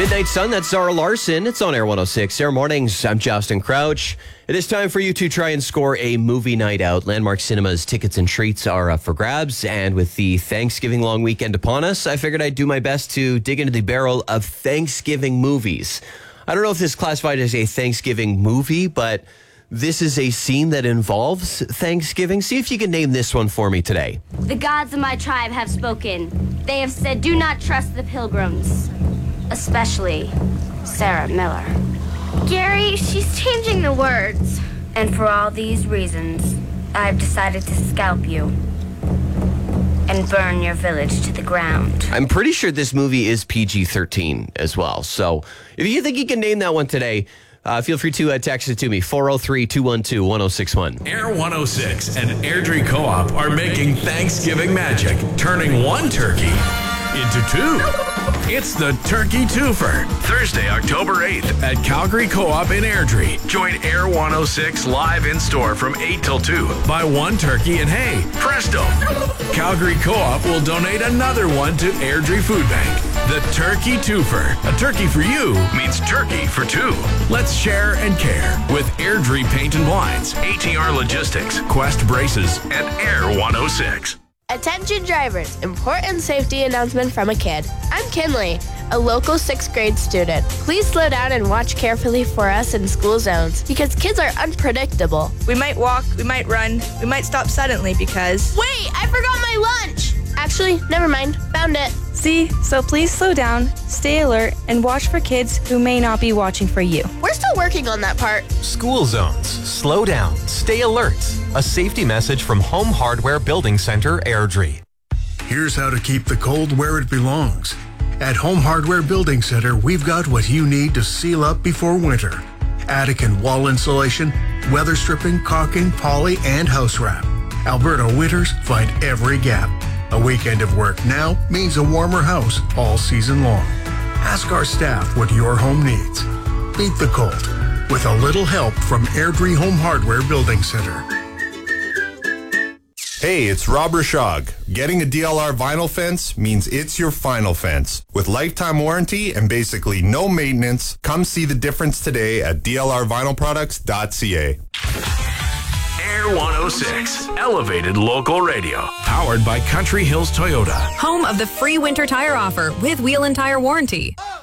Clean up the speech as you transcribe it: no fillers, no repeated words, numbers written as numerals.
Midnight Sun, that's Zara Larson. It's on Air 106. Air Mornings, I'm Justin Crouch. It is time for you to try and score a movie night out. Landmark Cinemas tickets and treats are up for grabs. And with the Thanksgiving long weekend upon us, I figured I'd do my best to dig into the barrel of Thanksgiving movies. I don't know if this is classified as a Thanksgiving movie, but this is a scene that involves Thanksgiving. See if you can name this one for me today. The gods of my tribe have spoken. They have said, do not trust the pilgrims. Especially Sarah Miller. Gary, she's changing the words. And for all these reasons, I've decided to scalp you and burn your village to the ground. I'm pretty sure this movie is PG-13 as well. So if you think you can name that one today, feel free to text it to me, 403-212-1061. Air 106 and Airdrie Co-op are making Thanksgiving magic, turning one turkey into two. It's the Turkey Twofer, Thursday, October 8th at Calgary Co-op in Airdrie. Join Air 106 live in store from 8 till 2. Buy one turkey and hey, presto! Calgary Co-op will donate another one to Airdrie Food Bank. The Turkey Twofer. A turkey for you means turkey for two. Let's share and care with Airdrie Paint and Blinds, ATR Logistics, Quest Braces, and Air 106. Attention drivers, important safety announcement from a kid. I'm Kinley, a local 6th grade student. Please slow down and watch carefully for us in school zones because kids are unpredictable. We might walk, we might run, we might stop suddenly because... Wait, I forgot my lunch! Actually, never mind, found it. See, so please slow down, stay alert, and watch for kids who may not be watching for you. We're still working on that part. School zones. Slow down. Stay alert. A safety message from Home Hardware Building Center, Airdrie. Here's how to keep the cold where it belongs. At Home Hardware Building Center, we've got what you need to seal up before winter. Attic and wall insulation, weather stripping, caulking, poly, and house wrap. Alberta winters find every gap. A weekend of work now means a warmer house all season long. Ask our staff what your home needs. Beat the cold with a little help from Airdrie Home Hardware Building Center. Hey, it's Rob Rashog. Getting a DLR vinyl fence means it's your final fence. With lifetime warranty and basically no maintenance, come see the difference today at dlrvinylproducts.ca. Air 106, elevated local radio, powered by Country Hills Toyota. Home of the free winter tire offer with wheel and tire warranty.